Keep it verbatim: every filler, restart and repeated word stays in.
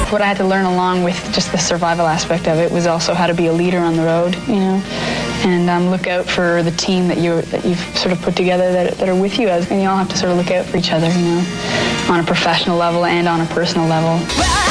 What I had to learn along with just the survival aspect of it was also how to be a leader on the road, you know, and um, look out for the team that, you, that you've sort of put together that, that are with you, as, and you all have to sort of look out for each other, you know, on a professional level and on a personal level.